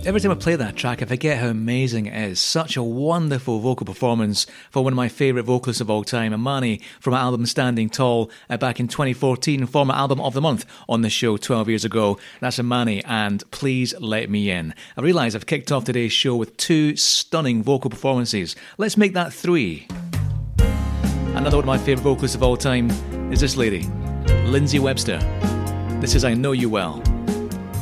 Every time I play that track, I forget how amazing it is. Such a wonderful vocal performance for one of my favourite vocalists of all time, Imani, from her album Standing Tall back in 2014, former album of the month on the show 12 years ago. That's Imani and Please Let Me In. I realise I've kicked off today's show with 2 stunning vocal performances. Let's make that 3. Another one of my favourite vocalists of all time is this lady, Lindsay Webster. This is I Know You Well.